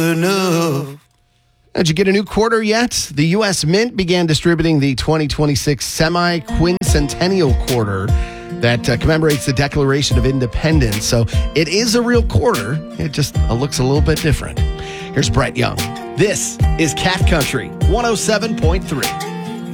enough. Did you get a new quarter yet? The U.S. Mint began distributing the 2026 semi-quincentennial quarter that commemorates the Declaration of Independence. So it is a real quarter. It just looks a little bit different. Here's Brett Young. This is Cat Country 107.3.